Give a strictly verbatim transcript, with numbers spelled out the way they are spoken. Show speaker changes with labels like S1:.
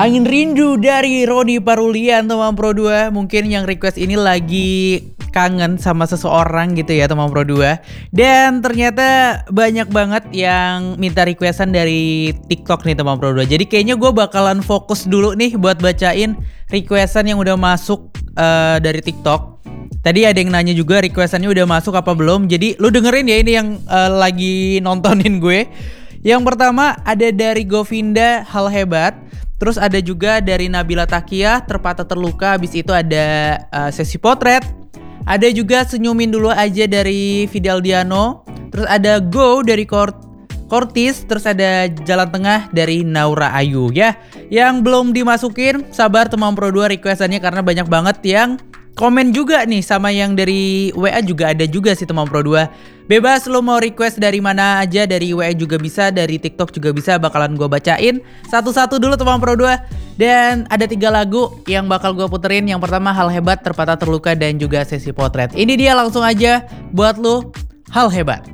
S1: Angin Rindu dari Roni Parulian teman Pro dua. Mungkin yang request ini lagi kangen sama seseorang gitu ya teman Pro dua. Dan ternyata banyak banget yang minta requestan dari TikTok nih teman Pro dua. Jadi kayaknya gue bakalan fokus dulu nih buat bacain requestan yang udah masuk uh, dari TikTok. Tadi ada yang nanya juga requestannya udah masuk apa belum. Jadi lu dengerin ya ini yang uh, lagi nontonin gue. Yang pertama ada dari Govinda, hal hebat. Terus ada juga dari Nabila Takiah, terpatah terluka. Habis itu ada uh, sesi potret. Ada juga senyumin dulu aja dari Fidel Diano. Terus ada Go dari Kort Kortis. Terus ada jalan tengah dari Naura Ayu ya. Yang belum dimasukin, sabar teman Pro dua requestannya karena banyak banget yang komen juga nih sama yang dari W A juga ada juga sih teman Pro dua. Bebas lo mau request dari mana aja, dari W A juga bisa, dari TikTok juga bisa, bakalan gue bacain satu-satu dulu teman Pro dua. Dan ada tiga lagu yang bakal gue puterin. Yang pertama Hal Hebat, Terpatah Terluka, dan juga Sesi Potret. Ini dia langsung aja buat lo Hal Hebat.